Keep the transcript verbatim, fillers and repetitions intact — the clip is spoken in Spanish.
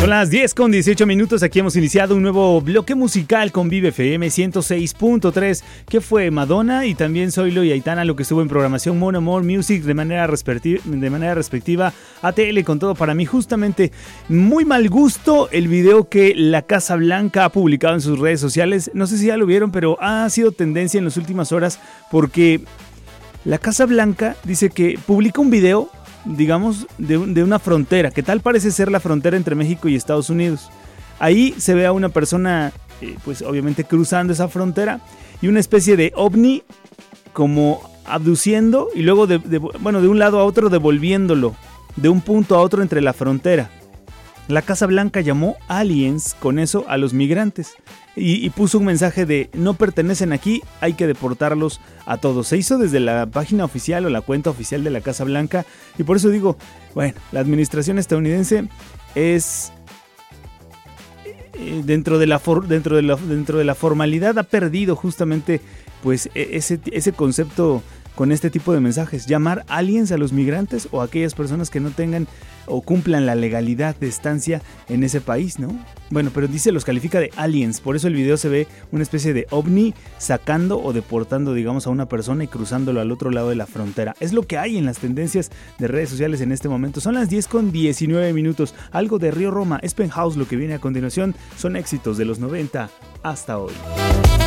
Son las diez con dieciocho minutos, aquí hemos iniciado un nuevo bloque musical con Vive F M ciento seis punto tres, que fue Madonna y también Zoilo y Aitana, lo que estuvo en programación Mono More Music de manera, de manera respectiva, A T L con todo para mí. Justamente, muy mal gusto el video que la Casa Blanca ha publicado en sus redes sociales, no sé si ya lo vieron, pero ha sido tendencia en las últimas horas porque la Casa Blanca dice que publica un video, digamos, de, de una frontera, que tal parece ser la frontera entre México y Estados Unidos. Ahí se ve a una persona, eh, pues obviamente cruzando esa frontera y una especie de ovni como abduciendo y luego, de, de, bueno, de un lado a otro devolviéndolo, de un punto a otro entre la frontera. La Casa Blanca llamó aliens con eso a los migrantes y, y puso un mensaje de no pertenecen aquí, hay que deportarlos a todos. Se hizo desde la página oficial o la cuenta oficial de la Casa Blanca y por eso digo, bueno, la administración estadounidense es eh, dentro de la for, dentro de la dentro de la formalidad ha perdido justamente pues ese ese concepto con este tipo de mensajes, llamar aliens a los migrantes o a aquellas personas que no tengan o cumplan la legalidad de estancia en ese país, ¿no? Bueno, pero dice, los califica de aliens, por eso el video se ve una especie de ovni sacando o deportando, digamos, a una persona y cruzándolo al otro lado de la frontera. Es lo que hay en las tendencias de redes sociales en este momento. Son las diez con diecinueve minutos, algo de Río Roma, es Penthouse lo que viene a continuación, son éxitos de los noventa hasta hoy.